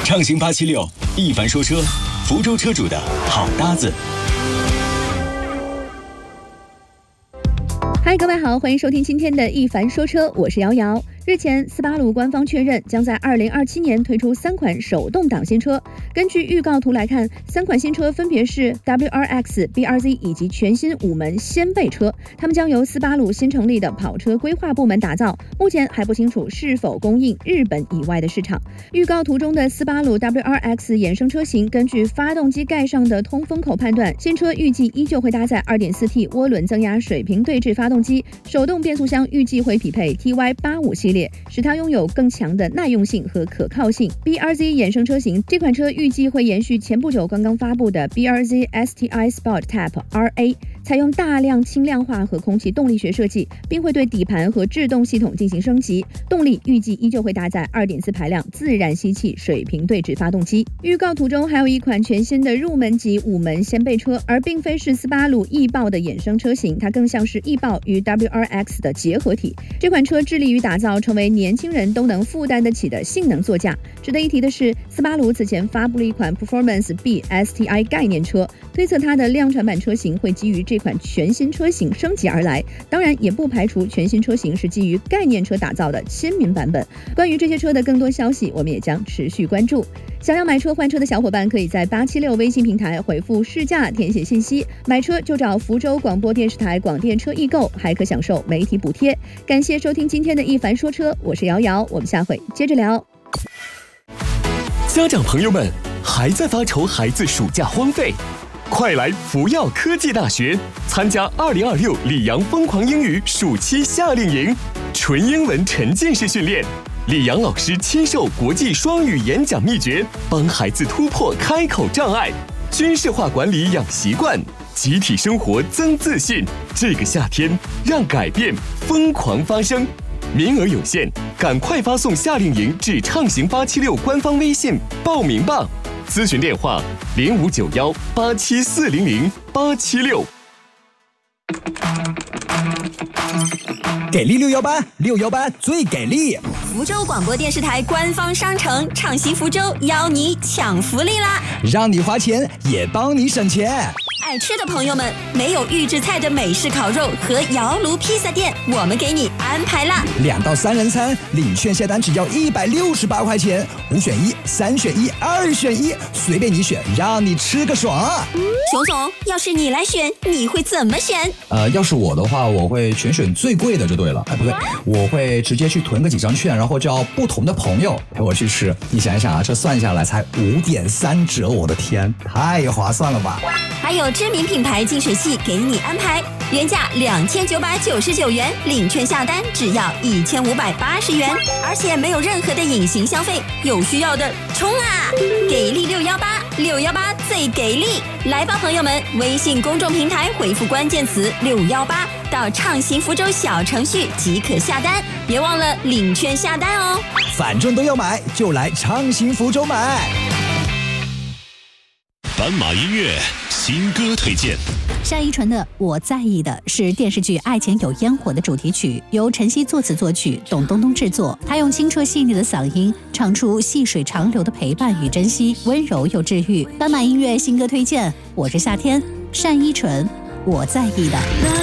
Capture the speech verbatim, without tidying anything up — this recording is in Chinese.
畅行八七六，一凡说车，福州车主的好搭子。 嗨，各位好，欢迎收听今天的一凡说车，我是瑶瑶。日前，斯巴鲁官方确认将在二零二七年推出三款手动挡新车。根据预告图来看，三款新车分别是 W R X、B R Z 以及全新五门掀背车，它们将由斯巴鲁新成立的跑车规划部门打造。目前还不清楚是否供应日本以外的市场。预告图中的斯巴鲁 W R X 衍生车型，根据发动机盖上的通风口判断，新车预计依旧会搭载 二点四 T 涡轮增压水平对置发动机，手动变速箱预计会匹配 T Y 八十五 系列，使它拥有更强的耐用性和可靠性。B R Z 衍生车型，这款车预计会延续前不久刚刚发布的 B R Z S T I Sport Type R A， 采用大量轻量化和空气动力学设计，并会对底盘和制动系统进行升级。动力预计依旧会搭载 二点四 排量自然吸气水平对置发动机。预告图中还有一款全新的入门级五门掀背车，而并非是斯巴鲁翼豹的衍生车型，它更像是翼豹与 W R X 的结合体。这款车致力于打造成为年轻人都能负担得起的性能座驾。值得一提的是，斯巴鲁此前发布了一款 Performance B S T I 概念车，推测它的量产版车型会基于这款全新车型升级而来，当然也不排除全新车型是基于概念车打造的亲民版本。关于这些车的更多消息，我们也将持续关注。想要买车换车的小伙伴，可以在八七六微信平台回复试驾填写信息，买车就找福州广播电视台广电车易购，还可享受媒体补贴。感谢收听今天的一凡说车，我是瑶瑶，我们下回接着聊。 家长朋友们，还在发愁孩子暑假荒废？快来福耀科技大学参加二零二六里昂疯狂英语暑期夏令营，纯英文沉浸式训练，李阳老师亲授国际双语演讲秘诀，帮孩子突破开口障碍，军事化管理养习惯，集体生活增自信。这个夏天，让改变疯狂发生。名额有限，赶快发送夏令营至畅行八七六官方微信报名吧。咨询电话零五九幺八七四零零八七六。 给力六幺八，六幺八最给力！ 福州广播电视台官方商城畅行福州邀你抢福利啦！ 让你花钱也帮你省钱。 爱吃的朋友们，没有预制菜的美式烤肉和窑炉披萨店，我们给你安排啦！ 两到三人餐，领券下单只要一百六十八块钱，五选一，三选一，二选一，随便你选，让你吃个爽。 熊总，要是你来选，你会怎么选？ 呃，要是我的话，我会全选最贵的就对了。哎，不对，我会直接去囤个几张券，然后叫不同的朋友陪我去吃。你想一想啊，这算下来才五点三折，我的天，太划算了吧！ 还有知名品牌净水器给你安排，原价两千九百九十九元，领券下单只要一千五百八十元，而且没有任何的隐形消费，有需要的冲啊！给力六幺八，六幺八最给力！来吧，朋友们，微信公众平台回复关键词六幺八到畅行福州小程序即可下单，别忘了领券下单哦。 反正都要买，就来畅行福州买。 斑马音乐新歌推荐。 单依纯的《我在意的》是电视剧《爱情有烟火》的主题曲，由陈曦作词作曲，董冬冬制作。她用清澈细腻的嗓音唱出细水长流的陪伴与珍惜，温柔又治愈。斑马音乐新歌推荐，我是夏天，单依纯，《我在意的》。